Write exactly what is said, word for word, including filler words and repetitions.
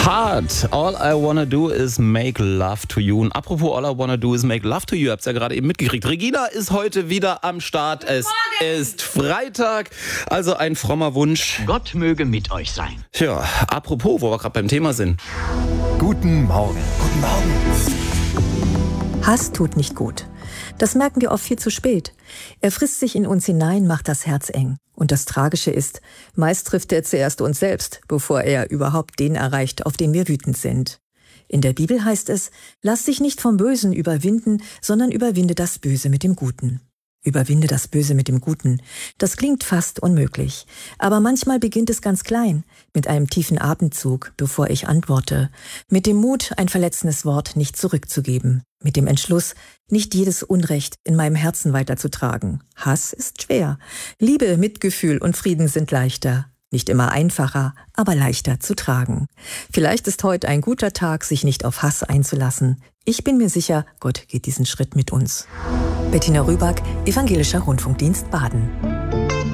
Hard. All I wanna do is make love to you. Und apropos All I wanna do is make love to you, habt's ja gerade eben mitgekriegt. Regina ist heute wieder am Start. Es ist Freitag, also ein frommer Wunsch. Gott möge mit euch sein. Tja, apropos, wo wir gerade beim Thema sind. Guten Morgen. Guten Morgen. Hass tut nicht gut. Das merken wir oft viel zu spät. Er frisst sich in uns hinein, macht das Herz eng. Und das Tragische ist, meist trifft er zuerst uns selbst, bevor er überhaupt den erreicht, auf den wir wütend sind. In der Bibel heißt es, lass dich nicht vom Bösen überwinden, sondern überwinde das Böse mit dem Guten. Überwinde das Böse mit dem Guten. Das klingt fast unmöglich. Aber manchmal beginnt es ganz klein, mit einem tiefen Atemzug, bevor ich antworte, mit dem Mut, ein verletzendes Wort nicht zurückzugeben, mit dem Entschluss, nicht jedes Unrecht in meinem Herzen weiterzutragen. Hass ist schwer. Liebe, Mitgefühl und Frieden sind leichter. Nicht immer einfacher, aber leichter zu tragen. Vielleicht ist heute ein guter Tag, sich nicht auf Hass einzulassen. Ich bin mir sicher, Gott geht diesen Schritt mit uns. Bettina Rüback, Evangelischer Rundfunkdienst Baden.